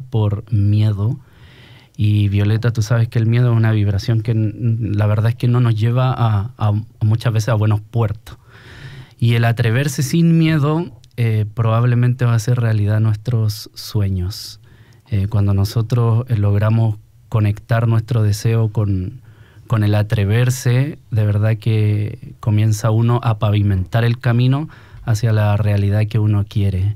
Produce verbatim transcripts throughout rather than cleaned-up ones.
por miedo. Y Violeta, tú sabes que el miedo es una vibración que la verdad es que no nos lleva a, a, a muchas veces a buenos puertos. Y el atreverse sin miedo eh, probablemente va a hacer realidad nuestros sueños. Eh, cuando nosotros eh, logramos conectar nuestro deseo con, con el atreverse, de verdad que comienza uno a pavimentar el camino hacia la realidad que uno quiere.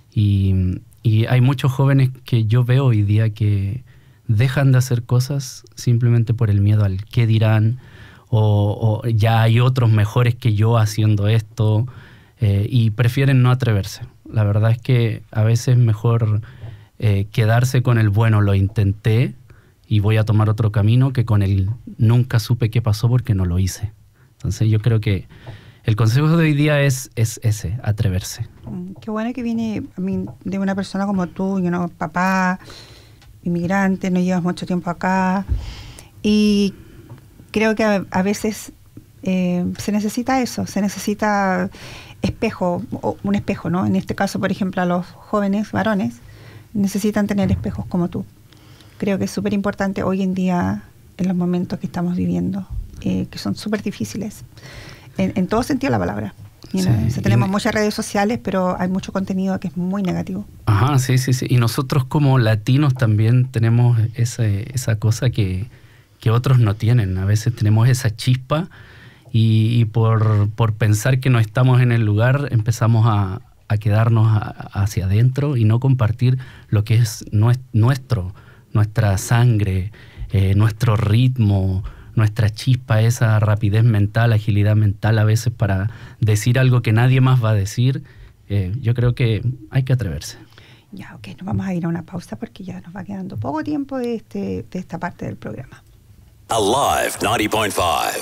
Y, y hay muchos jóvenes que yo veo hoy día que dejan de hacer cosas simplemente por el miedo al qué dirán, o, o ya hay otros mejores que yo haciendo esto, eh, y prefieren no atreverse. La verdad es que a veces es mejor eh, quedarse con el bueno, lo intenté y voy a tomar otro camino, que con el nunca supe qué pasó porque no lo hice. Entonces yo creo que el consejo de hoy día es, es ese, atreverse. Qué bueno que viene a mí, de una persona como tú, you know, papá, inmigrante, no llevas mucho tiempo acá, y creo que a, a veces eh, se necesita eso, se necesita espejo, o un espejo, ¿no? En este caso, por ejemplo, a los jóvenes varones necesitan tener espejos como tú. Creo que es súper importante hoy en día, en los momentos que estamos viviendo, eh, que son súper difíciles, en, en todo sentido de la palabra. You know, sí, o sea, tenemos y, muchas redes sociales, pero hay mucho contenido que es muy negativo. Ajá, sí, sí, sí. Y nosotros como latinos también tenemos esa, esa cosa que, que otros no tienen. A veces tenemos esa chispa y, y por, por pensar que no estamos en el lugar, empezamos a, a quedarnos a, hacia adentro y no compartir lo que es nuestro, nuestra sangre, eh, nuestro ritmo, nuestra chispa, esa rapidez mental, agilidad mental a veces para decir algo que nadie más va a decir. Eh, yo creo que hay que atreverse. Ya, ok, nos vamos a ir a una pausa porque ya nos va quedando poco tiempo de, este, de esta parte del programa. Alive ninety point five.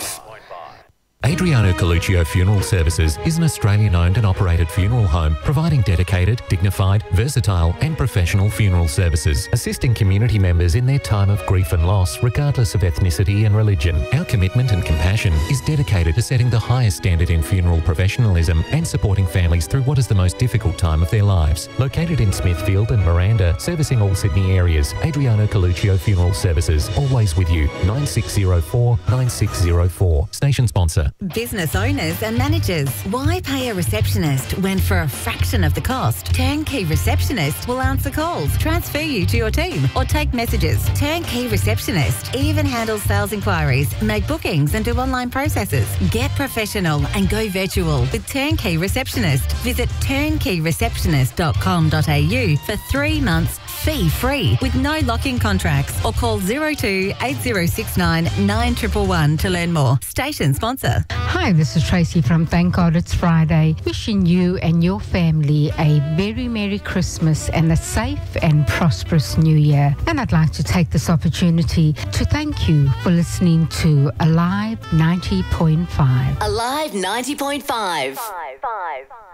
Adriano Coluccio Funeral Services is an Australian-owned and operated funeral home providing dedicated, dignified, versatile and professional funeral services, assisting community members in their time of grief and loss regardless of ethnicity and religion. Our commitment and compassion is dedicated to setting the highest standard in funeral professionalism and supporting families through what is the most difficult time of their lives. Located in Smithfield and Miranda, servicing all Sydney areas, Adriano Coluccio Funeral Services, always with you. nine six zero four, nine six zero four. Station sponsor. Business owners and managers, why pay a receptionist when for a fraction of the cost, Turnkey Receptionist will answer calls, transfer you to your team or take messages. Turnkey Receptionist even handles sales inquiries, make bookings and do online processes. Get professional and go virtual with Turnkey Receptionist. Visit turnkey receptionist dot com dot a u for three months fee-free with no lock-in contracts, or call zero two eight zero six nine nine one one one to learn more. Station sponsor. Hi, this is Tracy from Thank God It's Friday, wishing you and your family a very Merry Christmas and a safe and prosperous New Year. And I'd like to take this opportunity to thank you for listening to Alive ninety point five. Alive ninety point five. Five, five, five.